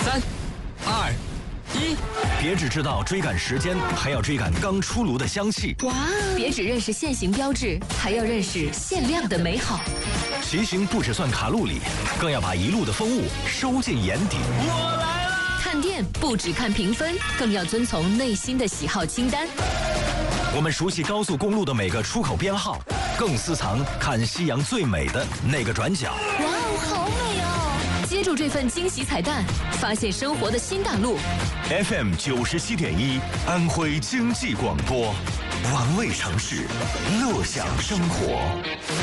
3、2、1， 别只知道追赶时间，还要追赶刚出炉的香气。 哇！别只认识限行标志，还要认识限量的美好。 骑行不只算卡路里，更要把一路的风物收进眼底。 我来了！ 看店不只看评分，更要遵从内心的喜好清单。 我们熟悉高速公路的每个出口编号，更私藏看夕阳最美的那个转角。 哇哦，好美哦！接住这份惊喜彩蛋，发现生活的新大陆。 FM 97.1，安徽经济广播，玩味城市，乐享生活。